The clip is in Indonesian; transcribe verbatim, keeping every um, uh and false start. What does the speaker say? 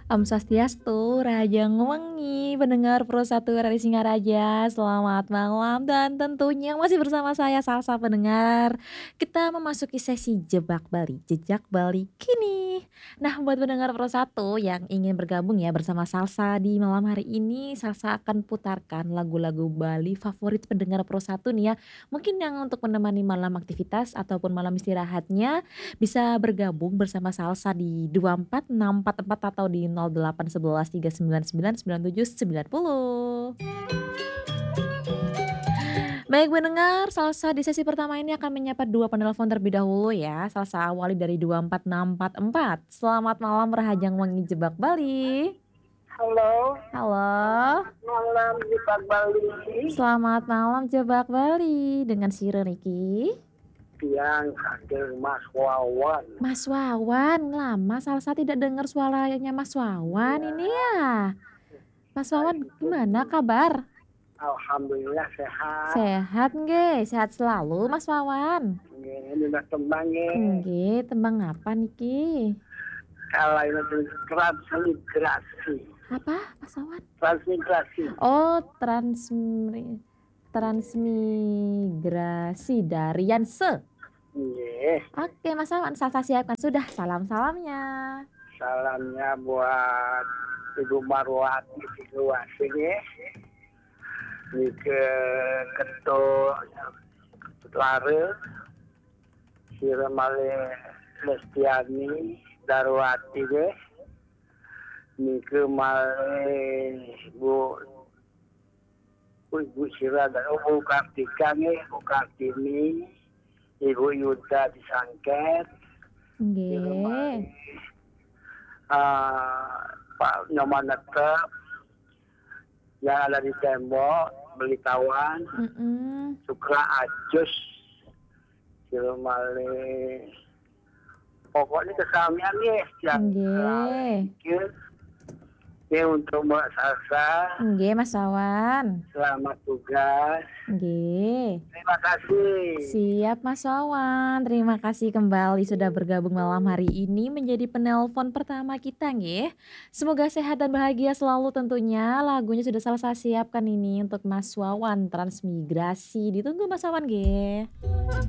Om Swastiastu, Raja Ngwengi, pendengar Pro satu R R I Singaraja, selamat malam dan tentunya masih bersama saya Salsa pendengar. Kita memasuki sesi Jebak Bali, Jejak Bali kini. Nah, buat pendengar Pro satu yang ingin bergabung ya bersama Salsa di malam hari ini, Salsa akan putarkan lagu-lagu Bali favorit pendengar Pro satu nih ya. Mungkin yang untuk menemani malam aktivitas ataupun malam istirahatnya bisa bergabung bersama Salsa di dua empat enam empat empat atau di nol delapan satu satu tiga sembilan sembilan sembilan tujuh sembilan nol. Baik pendengar, Salsa di sesi pertama ini akan menyapa dua penelpon terlebih dahulu ya. Salsa awali dari dua empat enam empat empat. Selamat malam Rahajang Wangi Jebak Bali. Halo, Halo. selamat malam Jebak Bali. Selamat malam Jebak Bali dengan si Riki. Siang hadir Mas Wawan. Mas Wawan, lama Salsa tidak dengar suaranya Mas Wawan Iya. ini ya. Mas Wawan Baik, gimana kabar? Alhamdulillah sehat. Sehat nggih? Sehat selalu Mas Wawan? Nggih, udah tembang nggih. Nggih, tembang apa niki? Kalau itu transmigrasi. Apa Mas Wawan? Transmigrasi. Oh, transmi transmigrasi dari Yanse. Nggih. Oke Mas Wawan, Salsa siapkan sudah salam-salamnya. Salamnya buat Ibu Marwati Situasi nggih. Nike Ketua Lare, Siremale Lestiani Darwati deh, Nike Male Bu Ibu Sira dan Bu Kartika nih, Bu Kartini, Ibu Yuda di Sangket, Nggih. uh, Pak Nyomanete yang ada di tembok, Belitawan, Mm-mm. Sukra Ajus, Silmale, pokoknya kesamian nih yang Nggih. pikir ini untuk Mbak Salsa. Nggih Mas Wawan. Selamat tugas. Nggih. Terima kasih. Siap Mas Wawan, terima kasih kembali sudah bergabung malam hari ini menjadi penelpon pertama kita nggih. Semoga sehat dan bahagia selalu tentunya. Lagunya sudah Salsa siapkan ini untuk Mas Wawan, Transmigrasi. Ditunggu Mas Wawan nggih.